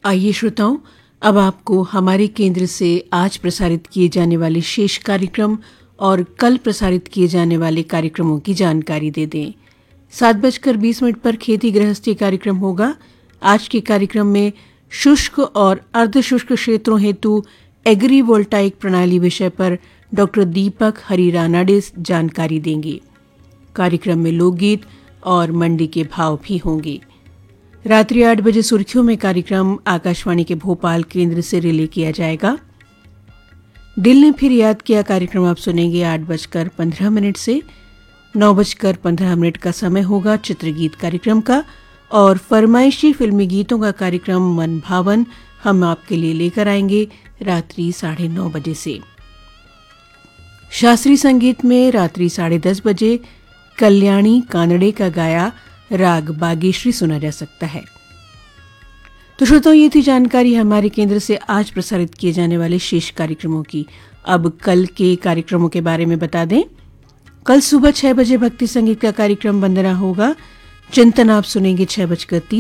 आइए श्रोताओं, अब आपको हमारे केंद्र से आज प्रसारित किए जाने वाले शेष कार्यक्रम और कल प्रसारित किए जाने वाले कार्यक्रमों की जानकारी दे दें। 7:20 पर खेती गृहस्थी कार्यक्रम होगा। आज के कार्यक्रम में शुष्क और अर्धशुष्क क्षेत्रों हेतु एग्री वोल्टाइक प्रणाली विषय पर डॉक्टर दीपक हरी रानाडे जानकारी देंगे। कार्यक्रम में लोकगीत और मंडी के भाव भी होंगे। रात्रि 8 बजे सुर्खियों में कार्यक्रम आकाशवाणी के भोपाल केंद्र से रिले किया जाएगा। दिल ने फिर याद किया कार्यक्रम आप सुनेंगे 8:15 से 9:15 का समय होगा चित्रगीत कार्यक्रम का, और फरमाइशी फिल्मी गीतों का कार्यक्रम मन भावन हम आपके लिए लेकर आएंगे रात्रि 9:30 बजे से। शास्त्रीय संगीत में रात्रि 10:30 बजे कल्याणी कानड़े का गाया राग बागेश्वरी सुना जा सकता है। तो श्रोताओं, ये थी जानकारी हमारे केंद्र से आज प्रसारित किए जाने वाले शेष कार्यक्रमों की। अब कल के कार्यक्रमों के बारे में बता दें। कल सुबह 6 बजे भक्ति संगीत का कार्यक्रम वंदना होगा। चिंतन आप सुनेंगे 6:30